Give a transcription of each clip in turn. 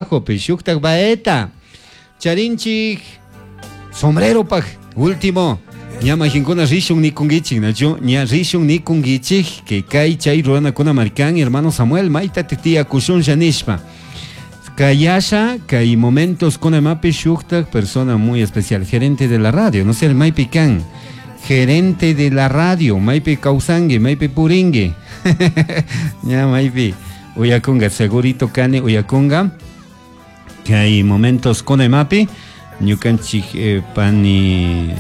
trabajo, pishuktak baeta. Charinchik, sombrero paj, último. Ña majinkuna rishun ni kungichik, nacho, ña rishun ni kungichik, que kai chay ruana kuna marcan, hermano Samuel, maita titia kushun shanishpa. Kayasha, Kay momentos con el Mapi Shuktak, persona muy especial, gerente de la radio, no sé, el Maipi Can, gerente de la radio, Maipi Kausangue, Maipi Puringue, ya Maipi, Uyakunga, segurito Kane, Uyakunga, que hay momentos con el Mapi, Ñukanchik Pani,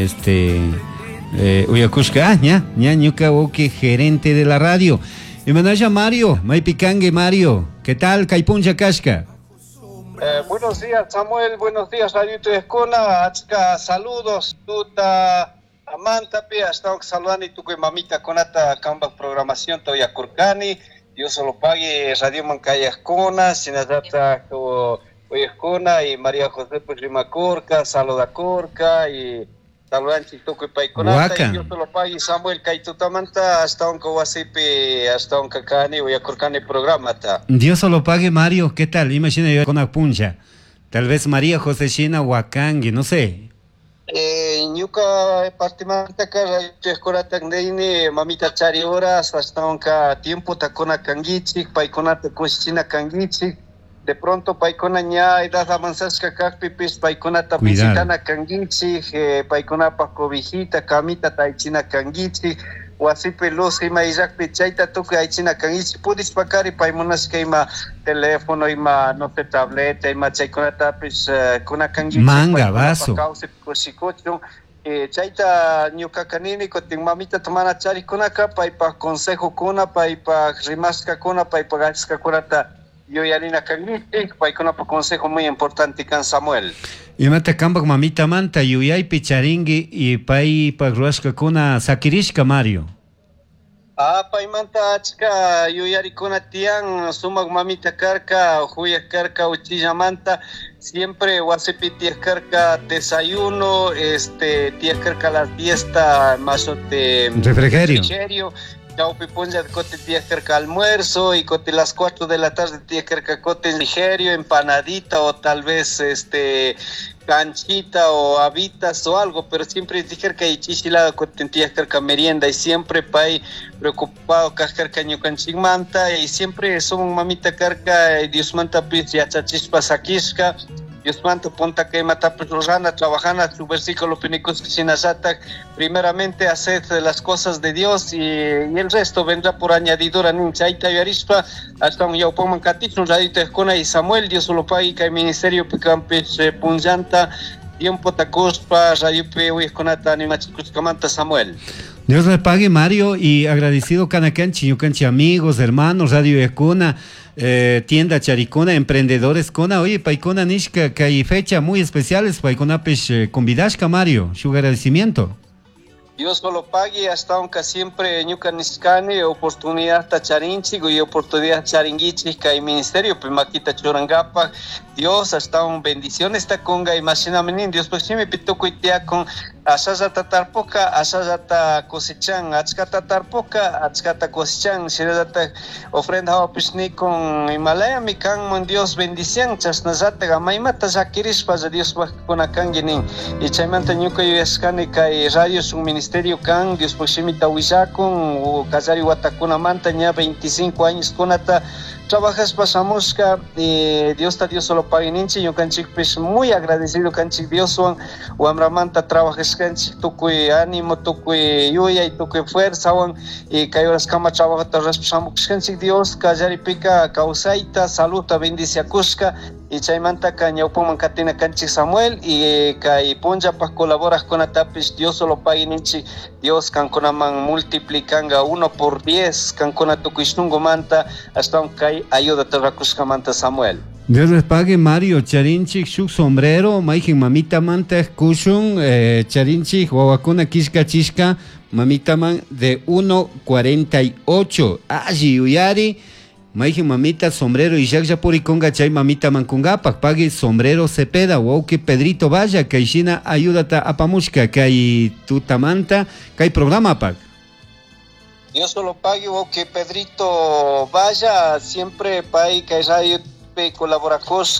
Uyakushka, ña, Ñuka Oke, gerente de la radio. Y manaya Mario, Maipi Cangue Mario, ¿qué tal, Kaipunja Kashka? Buenos días, Samuel. Buenos días, Radio Escona. Achka, saludos. Tuta, Amanta, hasta saludando y tu mamita conata camba programación toya Kurkani. Yo solo pague Radio Mancaya Escona, Sinadata Escona y María José Prima Corca, Saluda Corca y Taluanchi Toco y Paiconata. Y yo solo pague Samuel Kaitutamanta hasta un Kawasipi, hasta un Kakani o Yakurkani programata. Dios solo pague Mario, ¿qué tal? Imagina yo con una puncha. Tal vez María José China Huacangue, no sé. Ñuka partimanta cara escola tangdeini mamita chari horas hasta un tiempo tacona kangichik, Paiconata Cochina kangichik. De pronto paikona ña edad avanzasca kakpipis paikona tapisitana kangichi, paikona pakobijita kamita taichina kangichi, wasipe los ima irakpi chaita toque aichina kangichi, pudis pakari paimonas que ima teléfono ima no te tableta ima chaikona tapis kuna kangichi manga vaso chaita ñuka kanini kotin mamita tomana chari kunaka paipa consejo kuna paipa rimasca kuna paipa gaska kunata. Yo yarina kangichik, paikona pa consejo muy importante can Samuel. Y mata kambak mamita manta, yuyay picharingi y pai pagruashka kuna sakirishka Mario. Paimanta achka yuyari kuna tian, sumak mamita karka, huya karka uchilla manta, siempre wasipi tia karka desayuno, tia karka la fiesta, masote refrigerio. Chaupi ponja cote tía cerca almuerzo y cote las 4 de la tarde tía cerca cote ligero, empanadita o tal vez canchita o habitas o algo, pero siempre tía cerca y chichilada cote tía cerca merienda y siempre pai preocupado cascarca ñucanchigmanta y siempre son mamita carca y Dios manta pis ya chachispa saquisca. Dios manta ponta que mata rosana trabajando su versículo pinicos sinasata primeramente haced las cosas de Dios y el resto vendrá por añadidura ninchaita y arispa hasta un yaupoman catich un radito escona y Samuel Dios solo paga que el ministerio picampes punjanta tiempo tacospa radio pe esconata animachicus camanta Samuel. Dios le pague Mario y agradecido Canacanchi, Yucanchi amigos, hermanos, Radio Escona, tienda Charicona, emprendedores Cona, oye, Paicona Nishka, que hay fecha muy especiales, Paicona Pesh, convidashka Mario, su agradecimiento. Dios solo pague hasta aunque siempre ñuka niskani oportunidad tacharinchi y oportunidad charingichi que hay ministerio primaquita chorangapa Dios hasta un bendición esta conga imagina menin Dios pues si me pito cuitea con asazata tarpoca asazata cosechan achkata tarpoca achkata cosechan siradata ofrenda pisni con Himalaya mi can mon Dios bendición chasnazata gamaimata zakiris para Dios con akanginin y chaimanta ñuka yueskani kai radio su ministerio can Dios proximita huizakun o casari watakuna mantaña 25 años conata trabajas pasamos que Dios solo pague ninchi yo canchic pues muy agradecido canchic Dios o amramanta trabajas canchic toque ánimo toque yuya y toque fuerza y cayoras cama trabaja tarras pasamos canchic Dios casari pica causaita salud bendicia cusca y chaimanta caña upoman catina canchic Samuel y kai ponja pa colaboras con atapis Dios solo pague ninchi Dios canconaman multiplicanga 1 por 10 cancona toquistungo manta hasta un kai ayuda a manta Samuel. Dios les pague Mario, Charinchik, Shuk Sombrero, Maijin Mamita Manta, Kushun, Charinchik, Wawakuna Kishka Chishka, Mamita Man de 1.48. Allí, Uyari, Maijin Mamita Sombrero y Jack Yapuriconga Chay Mamita Mancungapak, pague Sombrero Cepeda, Wauke Pedrito Vaya, Kaishina ayúdata a Pamushka, Kai Tutamanta, Kai programa Pak. Dios solo pague o que Pedrito vaya siempre para que radio colabora